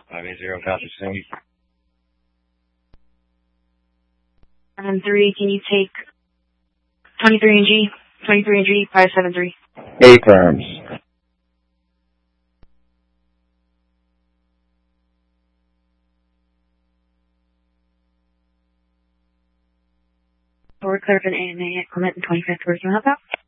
580 copy, Cindy. 3, can you take 23 and G, 573. Affirms. We're clear for the AMA at Clement and 25th. Where can you help out?